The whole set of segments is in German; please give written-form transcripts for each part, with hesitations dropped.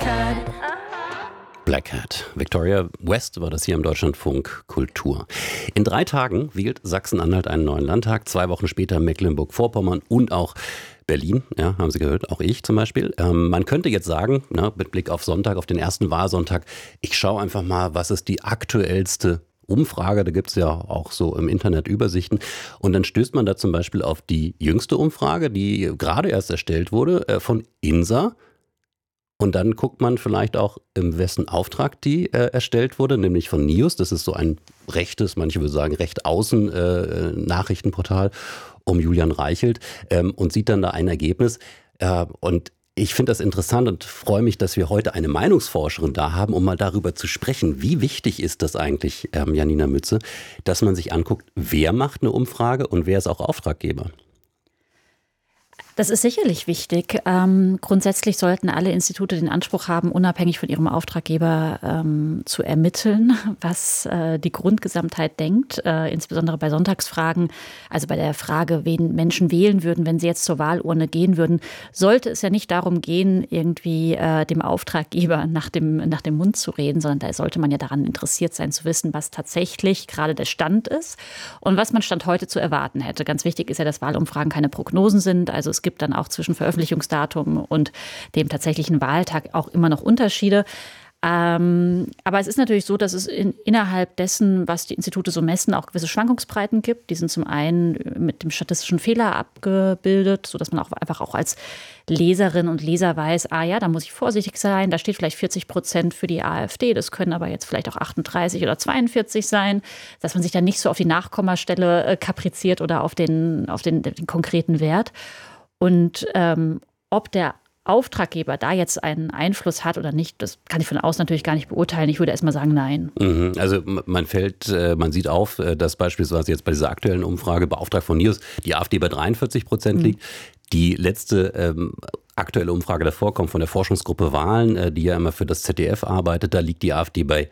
Black Hat. Victoria West war das hier im Deutschlandfunk Kultur. In 3 Tagen wählt Sachsen-Anhalt einen neuen Landtag, 2 Wochen später Mecklenburg-Vorpommern und auch Berlin, ja, haben Sie gehört, auch ich zum Beispiel. Man könnte jetzt sagen, mit Blick auf Sonntag, auf den ersten Wahlsonntag, ich schaue einfach mal, was ist die aktuellste Umfrage, da gibt es ja auch so im Internet Übersichten. Und dann stößt man da zum Beispiel auf die jüngste Umfrage, die gerade erst erstellt wurde, von INSA. Und dann guckt man vielleicht auch, in wessen Auftrag die erstellt wurde, nämlich von NIOS. Das ist so ein rechtes, manche würden sagen recht außen Nachrichtenportal um Julian Reichelt und sieht dann da ein Ergebnis. Und ich finde das interessant und freue mich, dass wir heute eine Meinungsforscherin da haben, um mal darüber zu sprechen. Wie wichtig ist das eigentlich, Janina Mütze, dass man sich anguckt, wer macht eine Umfrage und wer ist auch Auftraggeber? Das ist sicherlich wichtig. Grundsätzlich sollten alle Institute den Anspruch haben, unabhängig von ihrem Auftraggeber zu ermitteln, was die Grundgesamtheit denkt. Insbesondere bei Sonntagsfragen, also bei der Frage, wen Menschen wählen würden, wenn sie jetzt zur Wahlurne gehen würden, sollte es ja nicht darum gehen, irgendwie dem Auftraggeber nach dem Mund zu reden, sondern da sollte man ja daran interessiert sein, zu wissen, was tatsächlich gerade der Stand ist und was man Stand heute zu erwarten hätte. Ganz wichtig ist ja, dass Wahlumfragen keine Prognosen sind. Also es gibt dann auch zwischen Veröffentlichungsdatum und dem tatsächlichen Wahltag auch immer noch Unterschiede. Aber es ist natürlich so, dass es innerhalb dessen, was die Institute so messen, auch gewisse Schwankungsbreiten gibt. Die sind zum einen mit dem statistischen Fehler abgebildet, sodass man auch einfach auch als Leserin und Leser weiß, da muss ich vorsichtig sein, da steht vielleicht 40% für die AfD, das können aber jetzt vielleicht auch 38 oder 42 sein, dass man sich dann nicht so auf die Nachkommastelle kapriziert oder auf den konkreten Wert. Und ob der Auftraggeber da jetzt einen Einfluss hat oder nicht, das kann ich von außen natürlich gar nicht beurteilen. Ich würde erst mal sagen, nein. Also man sieht auf, dass beispielsweise jetzt bei dieser aktuellen Umfrage beauftragt von NIOS die AfD bei 43% liegt. Die letzte aktuelle Umfrage davor kommt von der Forschungsgruppe Wahlen, die ja immer für das ZDF arbeitet. Da liegt die AfD bei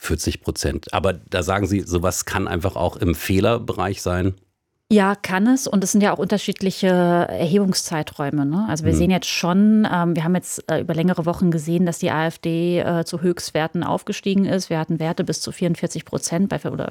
40%. Aber da sagen Sie, sowas kann einfach auch im Fehlerbereich sein. Ja, kann es. Und es sind ja auch unterschiedliche Erhebungszeiträume. Ne? Also wir sehen jetzt schon, wir haben jetzt über längere Wochen gesehen, dass die AfD zu Höchstwerten aufgestiegen ist. Wir hatten Werte bis zu 44% oder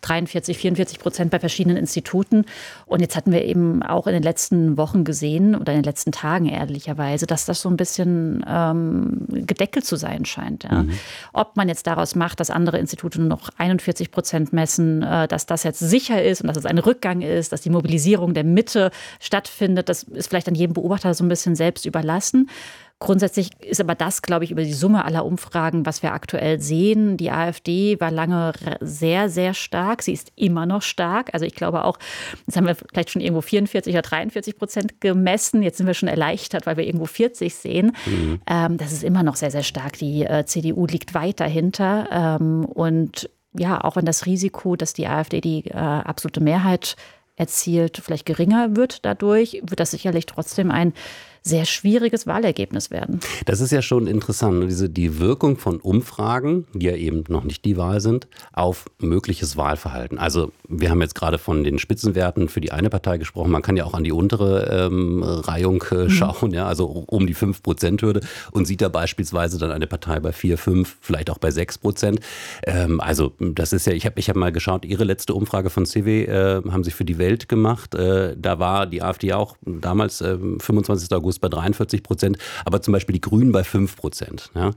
43, 44% bei verschiedenen Instituten. Und jetzt hatten wir eben auch in den letzten Wochen gesehen oder in den letzten Tagen ehrlicherweise, dass das so ein bisschen gedeckelt zu sein scheint. Ja? Ob man jetzt daraus macht, dass andere Institute nur noch 41% messen, dass das jetzt sicher ist und dass es ein Rückgang ist, dass die Mobilisierung der Mitte stattfindet, das ist vielleicht an jedem Beobachter so ein bisschen selbst überlassen. Grundsätzlich ist aber das, glaube ich, über die Summe aller Umfragen, was wir aktuell sehen. Die AfD war lange sehr, sehr stark. Sie ist immer noch stark. Also ich glaube auch, jetzt haben wir vielleicht schon irgendwo 44 oder 43% gemessen. Jetzt sind wir schon erleichtert, weil wir irgendwo 40 sehen. Das ist immer noch sehr, sehr stark. Die CDU liegt weit dahinter. Und ja, auch wenn das Risiko, dass die AfD die absolute Mehrheit erzielt, vielleicht geringer wird dadurch, wird das sicherlich trotzdem ein sehr schwieriges Wahlergebnis werden. Das ist ja schon interessant, die Wirkung von Umfragen, die ja eben noch nicht die Wahl sind, auf mögliches Wahlverhalten. Also wir haben jetzt gerade von den Spitzenwerten für die eine Partei gesprochen. Man kann ja auch an die untere Reihung schauen, ja, also um die 5%-Hürde und sieht da beispielsweise dann eine Partei bei 4, 5, vielleicht auch bei 6%. Also das ist ja, ich hab mal geschaut, Ihre letzte Umfrage von CW haben Sie für die Welt gemacht. Da war die AfD auch damals 25. August bei 43%, aber zum Beispiel die Grünen bei 5%. Ja.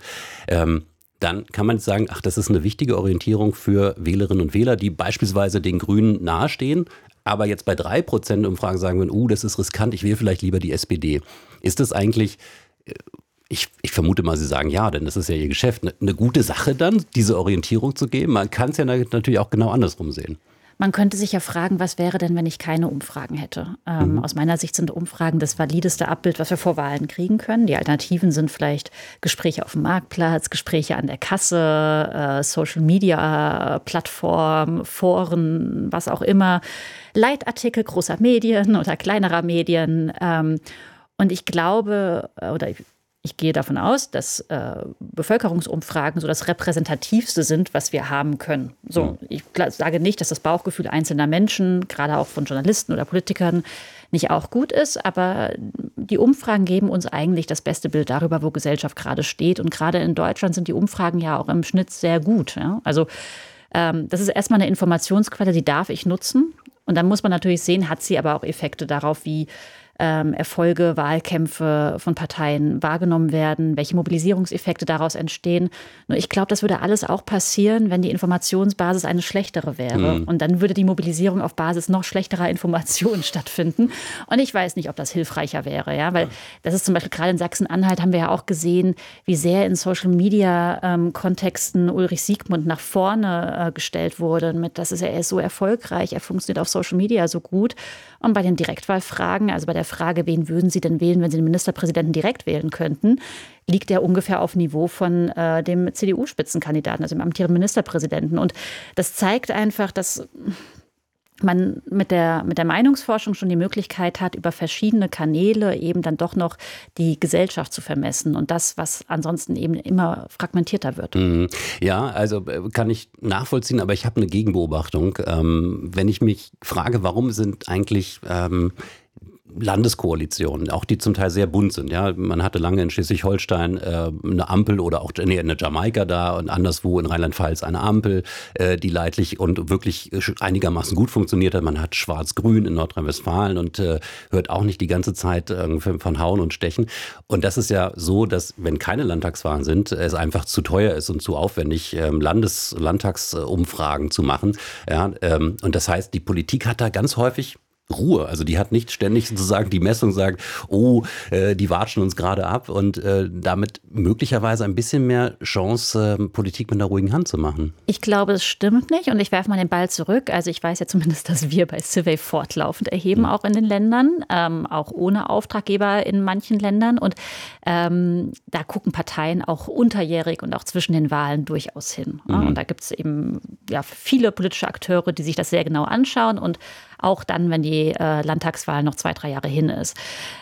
Dann kann man jetzt sagen, das ist eine wichtige Orientierung für Wählerinnen und Wähler, die beispielsweise den Grünen nahestehen, aber jetzt bei 3% Umfragen sagen würden, das ist riskant, ich wähle vielleicht lieber die SPD. Ist das eigentlich, ich vermute mal, Sie sagen ja, denn das ist ja Ihr Geschäft, eine gute Sache dann, diese Orientierung zu geben? Man kann es ja natürlich auch genau andersrum sehen. Man könnte sich ja fragen, was wäre denn, wenn ich keine Umfragen hätte? Aus meiner Sicht sind Umfragen das valideste Abbild, was wir vor Wahlen kriegen können. Die Alternativen sind vielleicht Gespräche auf dem Marktplatz, Gespräche an der Kasse, Social-Media-Plattformen, Foren, was auch immer, Leitartikel großer Medien oder kleinerer Medien. Und ich glaube, oder Ich gehe davon aus, dass Bevölkerungsumfragen so das Repräsentativste sind, was wir haben können. So, ich sage nicht, dass das Bauchgefühl einzelner Menschen, gerade auch von Journalisten oder Politikern, nicht auch gut ist, aber die Umfragen geben uns eigentlich das beste Bild darüber, wo Gesellschaft gerade steht. Und gerade in Deutschland sind die Umfragen ja auch im Schnitt sehr gut. Ja? Also das ist erstmal eine Informationsquelle, die darf ich nutzen. Und dann muss man natürlich sehen, hat sie aber auch Effekte darauf, wie Erfolge, Wahlkämpfe von Parteien wahrgenommen werden, welche Mobilisierungseffekte daraus entstehen. Nur ich glaube, das würde alles auch passieren, wenn die Informationsbasis eine schlechtere wäre. Und dann würde die Mobilisierung auf Basis noch schlechterer Informationen stattfinden. Und ich weiß nicht, ob das hilfreicher wäre. Ja? Weil das ist zum Beispiel gerade in Sachsen-Anhalt haben wir ja auch gesehen, wie sehr in Social-Media-Kontexten Ulrich Siegmund nach vorne gestellt wurde. Er ist so erfolgreich, er funktioniert auf Social Media so gut. Und bei den Direktwahlfragen, also bei der Frage, wen würden Sie denn wählen, wenn Sie den Ministerpräsidenten direkt wählen könnten, liegt er ungefähr auf Niveau von dem CDU-Spitzenkandidaten, also dem amtierenden Ministerpräsidenten. Und das zeigt einfach, dass man mit der Meinungsforschung schon die Möglichkeit hat, über verschiedene Kanäle eben dann doch noch die Gesellschaft zu vermessen und das, was ansonsten eben immer fragmentierter wird. Ja, also kann ich nachvollziehen, aber ich habe eine Gegenbeobachtung. Wenn ich mich frage, warum sind eigentlich Landeskoalitionen, auch die zum Teil sehr bunt sind. Ja, man hatte lange in Schleswig-Holstein eine Ampel oder auch eine Jamaika da und anderswo in Rheinland-Pfalz eine Ampel, die leidlich und wirklich einigermaßen gut funktioniert hat. Man hat Schwarz-Grün in Nordrhein-Westfalen und hört auch nicht die ganze Zeit von Hauen und Stechen. Und das ist ja so, dass wenn keine Landtagswahlen sind, es einfach zu teuer ist und zu aufwendig, Landtagsumfragen zu machen. Ja, und das heißt, die Politik hat da ganz häufig Ruhe. Also die hat nicht ständig sozusagen die Messung sagt, die watschen uns gerade ab und damit möglicherweise ein bisschen mehr Chance, Politik mit einer ruhigen Hand zu machen. Ich glaube, es stimmt nicht und ich werfe mal den Ball zurück. Also ich weiß ja zumindest, dass wir bei Survey fortlaufend erheben, auch in den Ländern, auch ohne Auftraggeber in manchen Ländern. Und da gucken Parteien auch unterjährig und auch zwischen den Wahlen durchaus hin. Und da gibt es eben viele politische Akteure, die sich das sehr genau anschauen und auch dann, wenn die Landtagswahl noch 2-3 Jahre hin ist.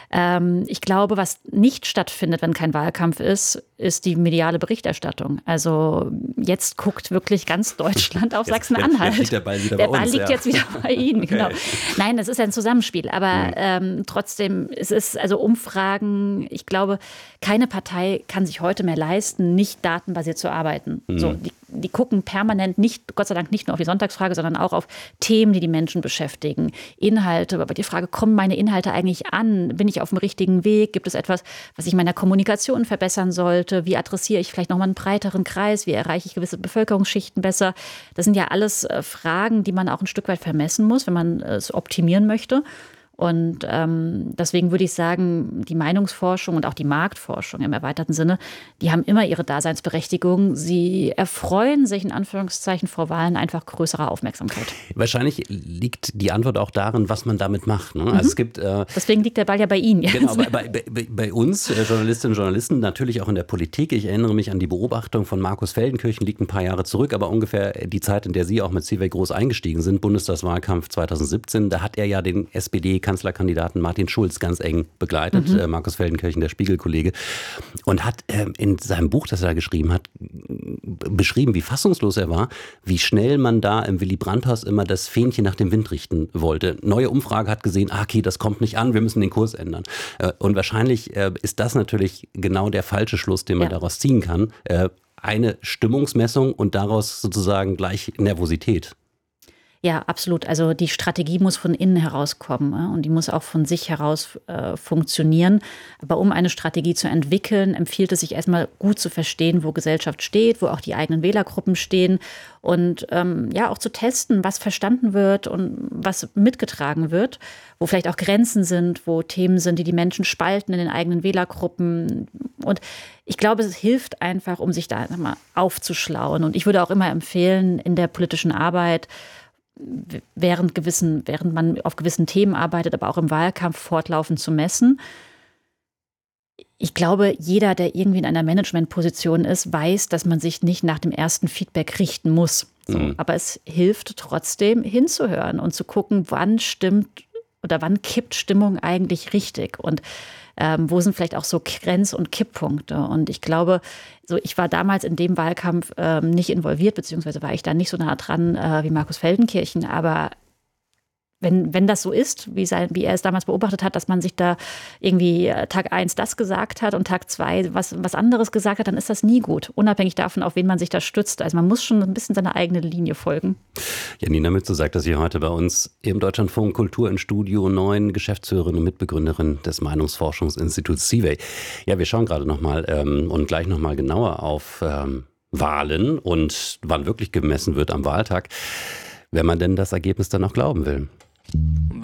Ich glaube, was nicht stattfindet, wenn kein Wahlkampf ist, ist die mediale Berichterstattung. Also jetzt guckt wirklich ganz Deutschland auf Sachsen-Anhalt. Jetzt liegt der Ball wieder bei uns. Der Ball liegt jetzt wieder bei Ihnen, genau. Okay. Nein, das ist ja ein Zusammenspiel. Aber trotzdem, es ist also Umfragen, ich glaube, keine Partei kann sich heute mehr leisten, nicht datenbasiert zu arbeiten. So, die gucken permanent nicht, Gott sei Dank nicht nur auf die Sonntagsfrage, sondern auch auf Themen, die die Menschen beschäftigen. Inhalte, aber die Frage, kommen meine Inhalte eigentlich an? Bin ich auf dem richtigen Weg? Gibt es etwas, was ich in meiner Kommunikation verbessern sollte? Wie adressiere ich vielleicht nochmal einen breiteren Kreis? Wie erreiche ich gewisse Bevölkerungsschichten besser? Das sind ja alles Fragen, die man auch ein Stück weit vermessen muss, wenn man es optimieren möchte. Und deswegen würde ich sagen, die Meinungsforschung und auch die Marktforschung im erweiterten Sinne, die haben immer ihre Daseinsberechtigung. Sie erfreuen sich in Anführungszeichen vor Wahlen einfach größerer Aufmerksamkeit. Wahrscheinlich liegt die Antwort auch darin, was man damit macht. Ne? Also es gibt, deswegen liegt der Ball ja bei Ihnen jetzt. Genau, bei uns, Journalistinnen und Journalisten, natürlich auch in der Politik. Ich erinnere mich an die Beobachtung von Markus Feldenkirchen, liegt ein paar Jahre zurück, aber ungefähr die Zeit, in der Sie auch mit CIVEC groß eingestiegen sind, Bundestagswahlkampf 2017. Da hat er ja den SPD-Kanzlerkandidaten Martin Schulz ganz eng begleitet, Markus Feldenkirchen, der Spiegelkollege, und hat in seinem Buch, das er geschrieben hat, beschrieben, wie fassungslos er war, wie schnell man da im Willy-Brandt-Haus immer das Fähnchen nach dem Wind richten wollte. Neue Umfrage hat gesehen, okay, das kommt nicht an, wir müssen den Kurs ändern. Und wahrscheinlich ist das natürlich genau der falsche Schluss, den man daraus ziehen kann. Eine Stimmungsmessung und daraus sozusagen gleich Nervosität. Ja, absolut. Also die Strategie muss von innen herauskommen und die muss auch von sich heraus funktionieren. Aber um eine Strategie zu entwickeln, empfiehlt es sich erstmal gut zu verstehen, wo Gesellschaft steht, wo auch die eigenen Wählergruppen stehen und auch zu testen, was verstanden wird und was mitgetragen wird, wo vielleicht auch Grenzen sind, wo Themen sind, die die Menschen spalten in den eigenen Wählergruppen. Und ich glaube, es hilft einfach, um sich da mal aufzuschlauen. Und ich würde auch immer empfehlen, in der politischen Arbeit, während man auf gewissen Themen arbeitet, aber auch im Wahlkampf fortlaufend zu messen. Ich glaube, jeder, der irgendwie in einer Managementposition ist, weiß, dass man sich nicht nach dem ersten Feedback richten muss. So, aber es hilft trotzdem hinzuhören und zu gucken, wann kippt Stimmung eigentlich richtig. Und Wo sind vielleicht auch so Grenz- und Kipppunkte? Und ich glaube, so ich war damals in dem Wahlkampf nicht involviert, beziehungsweise war ich da nicht so nah dran wie Markus Feldenkirchen, aber wenn das so ist, wie er es damals beobachtet hat, dass man sich da irgendwie Tag 1 das gesagt hat und Tag 2 was anderes gesagt hat, dann ist das nie gut, unabhängig davon, auf wen man sich da stützt. Also man muss schon ein bisschen seiner eigenen Linie folgen. Janina Mütze sagt das hier heute bei uns im Deutschlandfunk Kultur in Studio 9, Geschäftsführerin und Mitbegründerin des Meinungsforschungsinstituts CIVEY. Ja, wir schauen gerade nochmal und gleich nochmal genauer auf Wahlen und wann wirklich gemessen wird am Wahltag, wenn man denn das Ergebnis dann auch glauben will.